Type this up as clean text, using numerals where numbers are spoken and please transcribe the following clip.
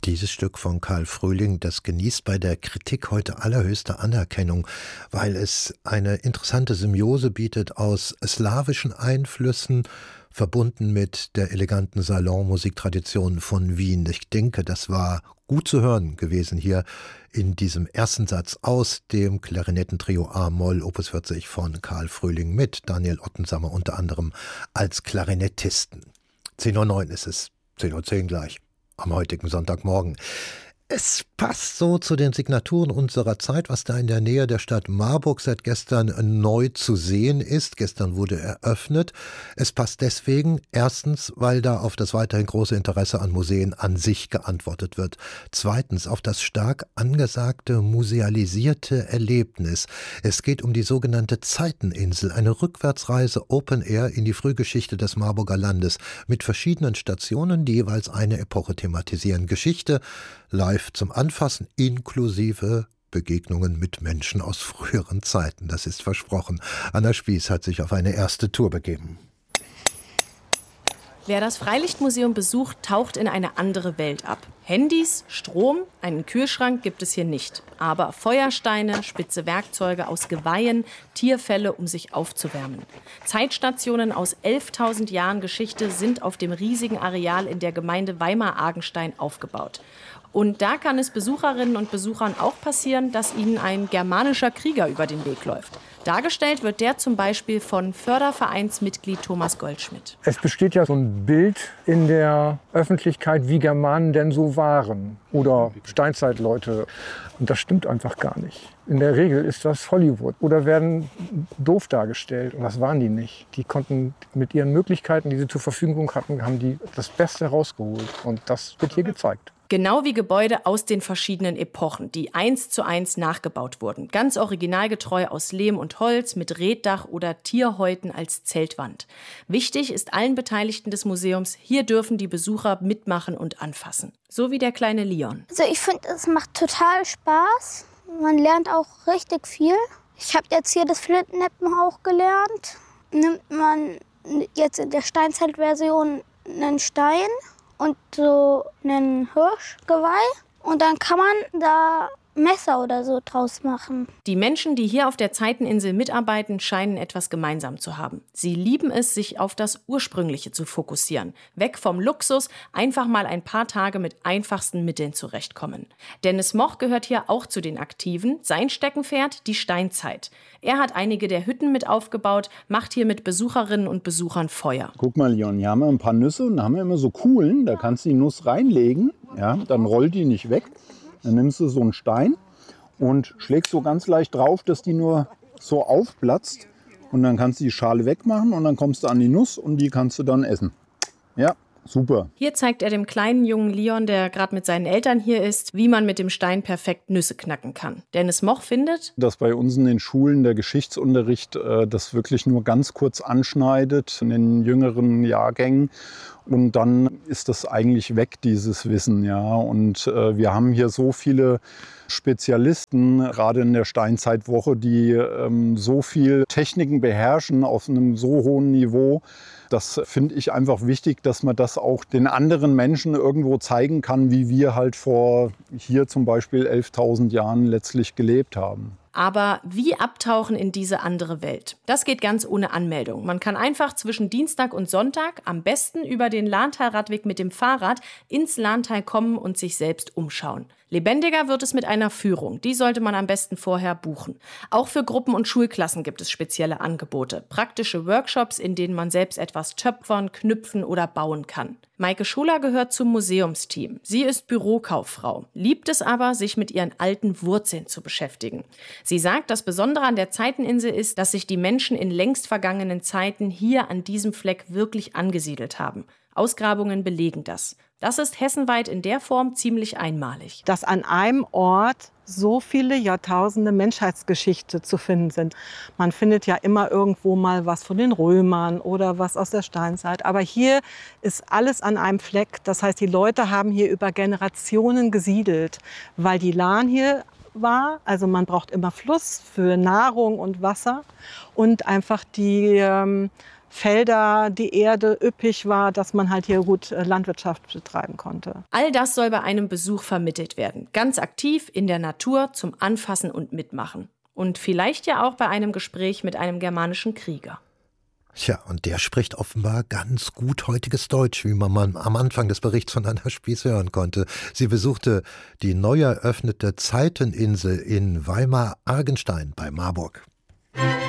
Dieses Stück von Karl Fröhling, das genießt bei der Kritik heute allerhöchste Anerkennung, weil es eine interessante Symbiose bietet aus slawischen Einflüssen, verbunden mit der eleganten Salonmusiktradition von Wien. Ich denke, das war gut zu hören gewesen hier in diesem ersten Satz aus dem Klarinettentrio A-Moll Opus 40 von Karl Fröhling mit Daniel Ottensammer unter anderem als Klarinettisten. 10:09 Uhr ist es, 10:10 Uhr gleich. Am heutigen Sonntagmorgen. Es passt so zu den Signaturen unserer Zeit, was da in der Nähe der Stadt Marburg seit gestern neu zu sehen ist. Gestern wurde eröffnet. Es passt deswegen, erstens, weil da auf das weiterhin große Interesse an Museen an sich geantwortet wird. Zweitens, auf das stark angesagte musealisierte Erlebnis. Es geht um die sogenannte Zeiteninsel, eine Rückwärtsreise Open Air in die Frühgeschichte des Marburger Landes mit verschiedenen Stationen, die jeweils eine Epoche thematisieren. Geschichte, live zum Anfassen, inklusive Begegnungen mit Menschen aus früheren Zeiten. Das ist versprochen. Anna Spieß hat sich auf eine erste Tour begeben. Wer das Freilichtmuseum besucht, taucht in eine andere Welt ab. Handys, Strom, einen Kühlschrank gibt es hier nicht. Aber Feuersteine, spitze Werkzeuge aus Geweihen, Tierfelle, um sich aufzuwärmen. Zeitstationen aus 11.000 Jahren Geschichte sind auf dem riesigen Areal in der Gemeinde Weimar-Argenstein aufgebaut. Und da kann es Besucherinnen und Besuchern auch passieren, dass ihnen ein germanischer Krieger über den Weg läuft. Dargestellt wird der zum Beispiel von Fördervereinsmitglied Thomas Goldschmidt. Es besteht ja so ein Bild in der Öffentlichkeit, wie Germanen denn so waren oder Steinzeitleute. Und das stimmt einfach gar nicht. In der Regel ist das Hollywood oder werden doof dargestellt. Und das waren die nicht. Die konnten mit ihren Möglichkeiten, die sie zur Verfügung hatten, haben die das Beste rausgeholt. Und das wird hier gezeigt. Genau wie Gebäude aus den verschiedenen Epochen, die 1:1 nachgebaut wurden. Ganz originalgetreu aus Lehm und Holz, mit Reetdach oder Tierhäuten als Zeltwand. Wichtig ist allen Beteiligten des Museums, hier dürfen die Besucher mitmachen und anfassen. So wie der kleine Leon. Also ich finde, es macht total Spaß. Man lernt auch richtig viel. Ich habe jetzt hier das Flintenneppen auch gelernt. Nimmt man jetzt in der Steinzeitversion einen Stein und so einen Hirschgeweih. Und dann kann man da Messer oder so draus machen. Die Menschen, die hier auf der Zeiteninsel mitarbeiten, scheinen etwas gemeinsam zu haben. Sie lieben es, sich auf das Ursprüngliche zu fokussieren. Weg vom Luxus, einfach mal ein paar Tage mit einfachsten Mitteln zurechtkommen. Dennis Moch gehört hier auch zu den Aktiven. Sein Steckenpferd, die Steinzeit. Er hat einige der Hütten mit aufgebaut, macht hier mit Besucherinnen und Besuchern Feuer. Guck mal, Leon, hier haben wir ein paar Nüsse und da haben wir immer so Kuhlen. Da kannst du die Nuss reinlegen, ja, dann rollt die nicht weg. Dann nimmst du so einen Stein und schlägst so ganz leicht drauf, dass die nur so aufplatzt. Und dann kannst du die Schale wegmachen und dann kommst du an die Nuss und die kannst du dann essen. Ja, super. Hier zeigt er dem kleinen jungen Leon, der gerade mit seinen Eltern hier ist, wie man mit dem Stein perfekt Nüsse knacken kann. Dennis Moch findet, dass bei uns in den Schulen der Geschichtsunterricht das wirklich nur ganz kurz anschneidet in den jüngeren Jahrgängen. Und dann ist das eigentlich weg, dieses Wissen, ja. Und wir haben hier so viele Spezialisten, gerade in der Steinzeitwoche, die so viel Techniken beherrschen auf einem so hohen Niveau. Das finde ich einfach wichtig, dass man das auch den anderen Menschen irgendwo zeigen kann, wie wir halt vor hier zum Beispiel 11.000 Jahren letztlich gelebt haben. Aber wie abtauchen in diese andere Welt? Das geht ganz ohne Anmeldung. Man kann einfach zwischen Dienstag und Sonntag, am besten über den Lahntalradweg mit dem Fahrrad, ins Lahntal kommen und sich selbst umschauen. Lebendiger wird es mit einer Führung. Die sollte man am besten vorher buchen. Auch für Gruppen und Schulklassen gibt es spezielle Angebote. Praktische Workshops, in denen man selbst etwas töpfern, knüpfen oder bauen kann. Maike Schuler gehört zum Museumsteam. Sie ist Bürokauffrau, liebt es aber, sich mit ihren alten Wurzeln zu beschäftigen. Sie sagt, das Besondere an der Zeiteninsel ist, dass sich die Menschen in längst vergangenen Zeiten hier an diesem Fleck wirklich angesiedelt haben. Ausgrabungen belegen das. Das ist hessenweit in der Form ziemlich einmalig. Dass an einem Ort so viele Jahrtausende Menschheitsgeschichte zu finden sind. Man findet ja immer irgendwo mal was von den Römern oder was aus der Steinzeit. Aber hier ist alles an einem Fleck. Das heißt, die Leute haben hier über Generationen gesiedelt, weil die Lahn hier war. Also man braucht immer Fluss für Nahrung und Wasser und einfach die Felder, die Erde üppig war, dass man halt hier gut Landwirtschaft betreiben konnte. All das soll bei einem Besuch vermittelt werden. Ganz aktiv in der Natur zum Anfassen und Mitmachen. Und vielleicht ja auch bei einem Gespräch mit einem germanischen Krieger. Tja, und der spricht offenbar ganz gut heutiges Deutsch, wie man am Anfang des Berichts von Anna Spieß hören konnte. Sie besuchte die neu eröffnete Zeiteninsel in Weimar-Argenstein bei Marburg.